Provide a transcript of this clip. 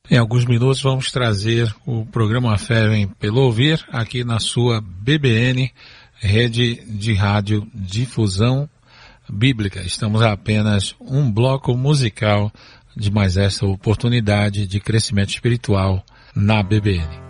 Em alguns minutos vamos trazer o programa Fé em Pelo Ouvir aqui na sua BBN, Rede de Rádio Difusão Bíblica. Estamos a apenas um bloco musical de mais essa oportunidade de crescimento espiritual na BBN.